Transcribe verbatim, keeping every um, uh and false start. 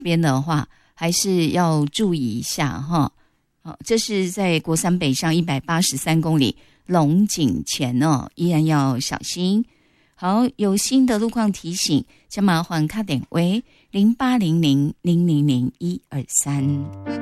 边的话还是要注意一下哈。好，这是在国三北上一百八十三公里龙井前哦，依然要小心。好，有新的路况提醒，请麻烦卡点为零八零零零零零一二三。